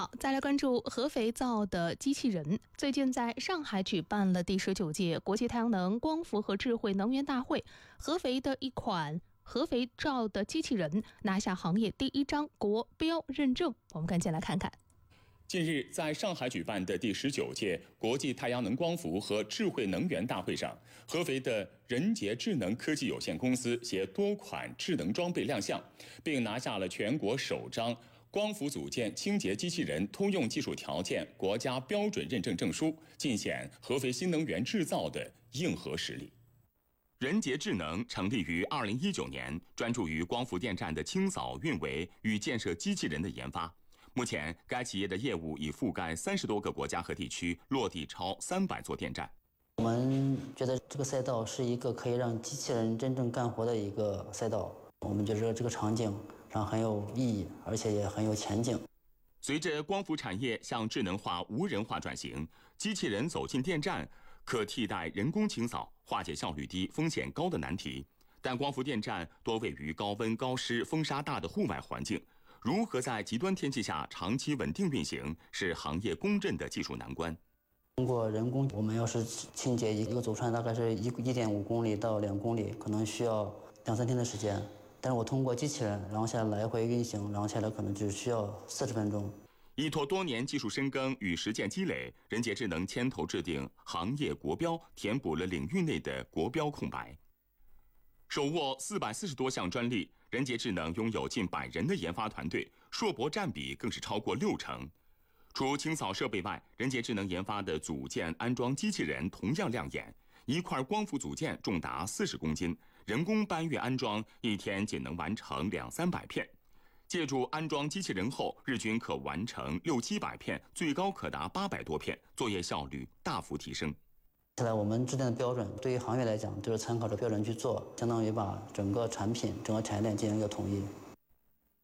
好，再来关注合肥造的机器人。最近在上海举办了第19届国际太阳能、光伏和智慧能源大会，合肥的一款合肥造的机器人拿下行业第1张国标认证。我们赶紧来看看。 近日，在上海举办的第19届国际太阳能、光伏和智慧能源大会上，合肥的仁杰智能科技有限公司携多款智能装备亮相，并拿下了全国首张光伏组件清洁机器人通用技术条件国家标准认证证书，尽显合肥新能源制造的硬核实力。仁杰智能成立于2019年，专注于光伏电站的清扫、运维与建设机器人的研发。目前，该企业的业务已覆盖30多个国家和地区，落地超300座电站。 我们觉得这个赛道是一个可以让机器人真正干活的一个赛道。我们觉得这个场景上很有意义，而且也很有前景。 随着光伏产业向智能化、无人化转型，机器人走进电站，可替代人工清扫，化解效率低、风险高的难题。但光伏电站多位于高温、高湿、风沙大的户外环境，如何在极端天气下长期稳定运行，是行业公认的技术难关。 通过人工，我们要是清洁一个走串，大概是1.5公里到2公里，可能需要2-3天的时间。但是我通过机器人，然后现在来回运行，然后下来可能只需要40分钟。 依托多年技术深耕与实践积累，仁杰智能牵头制定行业国标，填补了领域内的国标空白。手握440多项专利，仁杰智能拥有近100人的研发团队，硕博占比更是超过60%。除清扫设备外，仁杰智能研发的组件安装机器人同样亮眼。一块光伏组件重达40公斤，人工搬运安装1天仅能完成200-300片。借助安装机器人后，日均可完成600-700片，最高可达800多片，作业效率大幅提升。 现在我们制定的标准，对于行业来讲，就是参考着标准去做，相当于把整个产品、整个产业链进行一个统一。